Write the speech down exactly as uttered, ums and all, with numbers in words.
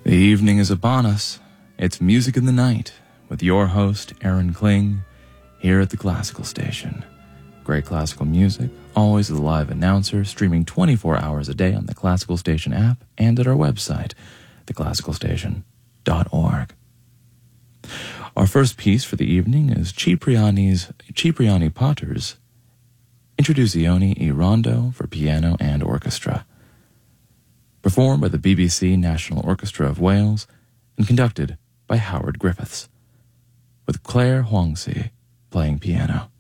The evening is upon us. It's Music in the Night with your host, Aaron Kling, here at the Classical Station. Great classical music, always with a live announcer, streaming twenty-four hours a day on the Classical Station app and at our website, the classical station dot org. Our first piece for the evening is Cipriani's Cipriani Potter's Introduzione e Rondo for piano and orchestra, performed by the B B C National Orchestra of Wales and conducted by Howard Griffiths, with Claire Huangzi playing piano.